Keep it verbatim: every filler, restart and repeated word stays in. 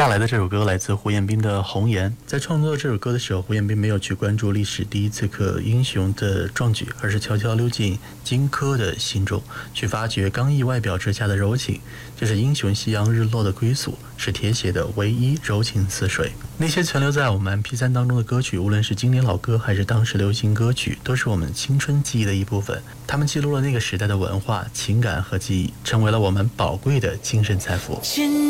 下来的这首歌来自胡彦斌的《红颜》。在创作这首歌的时候，胡彦斌没有去关注历史第一刺客英雄的壮举，而是悄悄溜进荆轲的心中，去发掘刚毅外表之下的柔情。这是英雄夕阳日落的归宿，是铁血的唯一柔情似水。那些存留在我们 M P 三 当中的歌曲，无论是经典老歌还是当时流行歌曲，都是我们青春记忆的一部分。他们记录了那个时代的文化、情感和记忆，成为了我们宝贵的精神财富。